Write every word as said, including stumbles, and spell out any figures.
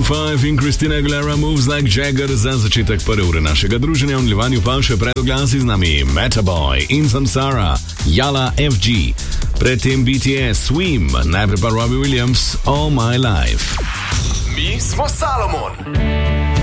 pet in Christina Aguilera Moves Like Jagger za začetek prve ure našega druženja. V nadaljevanju pa še predoglasi z nami Metaboy in Samsara, Yala F G, predtem B T S, Swim, najprej pa Robbie Williams, All My Life. Mi smo Salomon.